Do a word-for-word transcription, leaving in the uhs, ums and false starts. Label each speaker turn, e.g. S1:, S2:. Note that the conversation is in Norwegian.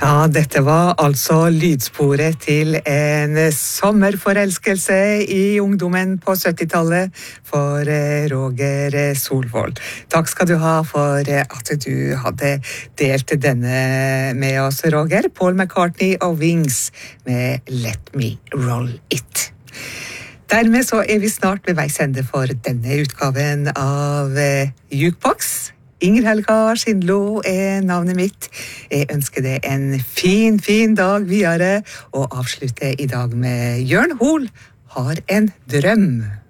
S1: Ja, dette var altså lydsporet til en sommerforelskelse i ungdommen på syttitallet for Roger Solvold. Takk skal du ha for at du hadde delt denne med oss, Roger. Paul McCartney og Wings med Let Me Roll It. Dermed så er vi snart ved veis ende for denne utgaven av Jukebox. Inger Helga Skindlo er navnet mitt. Jeg ønsker deg en fin, fin dag videre, og avslutter i dag med Jørn Hoel har en drøm.